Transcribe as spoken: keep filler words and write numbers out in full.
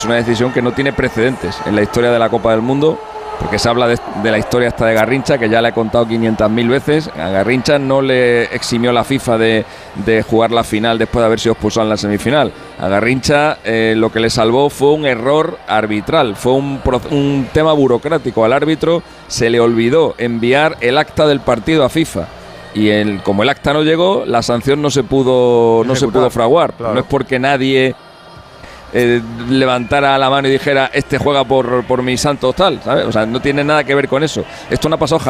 Es una decisión que no tiene precedentes en la historia de la Copa del Mundo, porque se habla de, de la historia hasta de Garrincha, que ya le he contado quinientas mil veces. A Garrincha no le eximió la FIFA de, de jugar la final después de haber sido expulsado en la semifinal. A Garrincha eh, lo que le salvó fue un error arbitral, fue un, un tema burocrático. Al árbitro se le olvidó enviar el acta del partido a FIFA. Y el, como el acta no llegó, la sanción no se pudo, no se pudo fraguar. Claro. No es porque nadie eh, levantara la mano y dijera este juega por, por mi santo tal, ¿sabes? O sea, no tiene nada que ver con eso. Esto no ha pasado jamás.